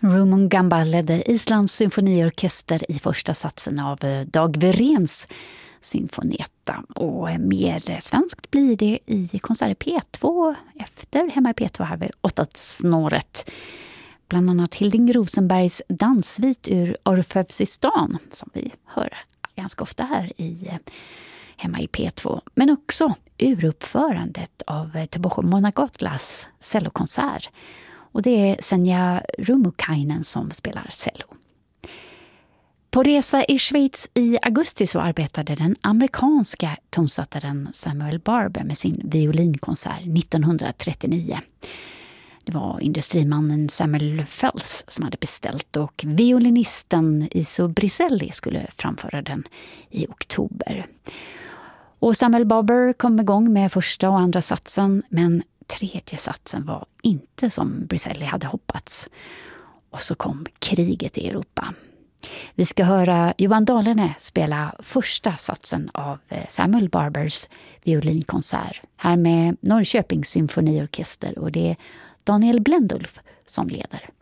Rumon Gamba ledde Islands symfoniorkester i första satsen av Dag Weréns sinfoneta. Och mer svenskt blir det i konsert P2 efter hemma i P2 här vid 8-snåret. Bland annat Hilding Rosenbergs danssvit ur Orfeusistan som vi hör ganska ofta här hemma i P2. Men också uruppförandet av Teboho Monagotlas cellokonsert. Och det är Senja Rummukainen som spelar cello. På resa i Schweiz i augusti så arbetade den amerikanska tonsättaren Samuel Barber med sin violinkonsert 1939. Det var industrimannen Samuel Fels som hade beställt och violinisten Iso Briselli skulle framföra den i oktober. Och Samuel Barber kom igång med första och andra satsen, men tredje satsen var inte som Briselli hade hoppats. Och så kom kriget i Europa. Vi ska höra Johan Dahlene spela första satsen av Samuel Barbers violinkonsert. Här med Norrköpings symfoniorkester, och det är Daniel Blendulf som leder.